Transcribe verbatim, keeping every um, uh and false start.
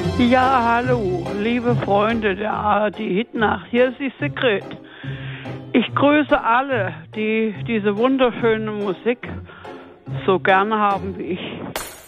Ja, hallo, liebe Freunde der A R D-Hitnacht, hier ist die Sigrid. Ich grüße alle, die diese wunderschöne Musik so gern haben wie ich.